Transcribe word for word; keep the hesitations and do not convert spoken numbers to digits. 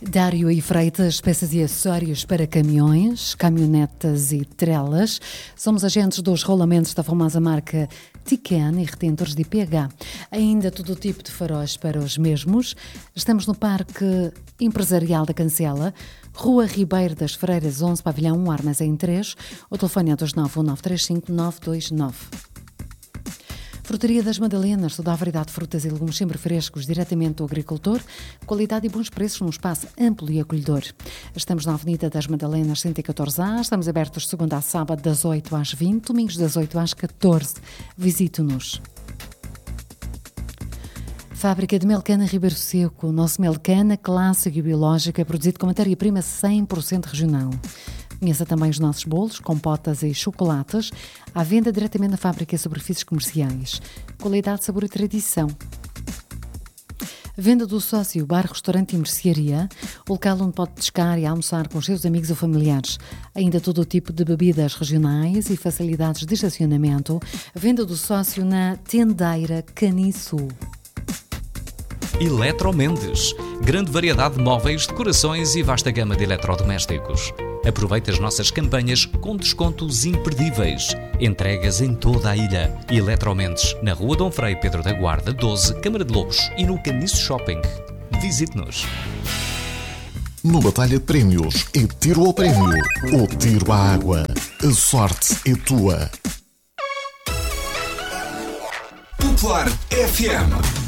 Dário e Freitas, peças e acessórios para caminhões, caminhonetas e trelas. Somos agentes dos rolamentos da famosa marca Tican e retentores de I P H. Ainda todo o tipo de faróis para os mesmos. Estamos no Parque Empresarial da Cancela, Rua Ribeiro das Freiras onze, Pavilhão um, Armazém três. O telefone é dois nove um nove três cinco nove dois nove. Frutaria das Madalenas, toda a variedade de frutas e legumes sempre frescos, diretamente do agricultor, qualidade e bons preços num espaço amplo e acolhedor. Estamos na Avenida das Madalenas cento e catorze A, estamos abertos de segunda a sábado das oito às vinte, domingos das oito às catorze. Visite-nos. Fábrica de Melcana Ribeiro Seco. O nosso Melcana clássico e biológico é produzido com matéria-prima cem por cento regional. Conheça também os nossos bolos, compotas e chocolates, à venda diretamente na fábrica e superfícies comerciais. Qualidade, sabor e tradição. Venda do sócio, bar, restaurante e mercearia, o local onde pode pescar e almoçar com os seus amigos ou familiares. Ainda todo o tipo de bebidas regionais e facilidades de estacionamento. Venda do sócio na Tendeira Caniço. Eletromendes. Grande variedade de móveis, decorações e vasta gama de eletrodomésticos. Aproveite as nossas campanhas com descontos imperdíveis. Entregas em toda a ilha. Eletromendes, na Rua Dom Frei Pedro da Guarda, doze, Câmara de Lobos e no Caniço Shopping. Visite-nos. No Batalha de Prémios, é tiro ao prémio ou tiro à água. A sorte é tua. Popular F M.